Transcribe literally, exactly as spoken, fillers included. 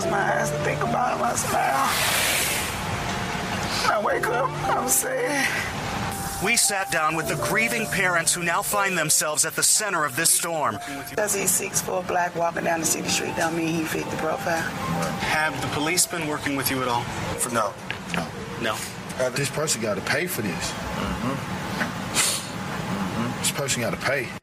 my eyes and think about him, I smile. I wake up, I'm sad. We sat down with the grieving parents who now find themselves at the center of this storm. Because he's six foot black walking down the city street don't mean he fit the profile. Have the police been working with you at all? For no. No. No. Uh, this person got to pay for this. Mm-hmm. Mm-hmm. This person got to pay.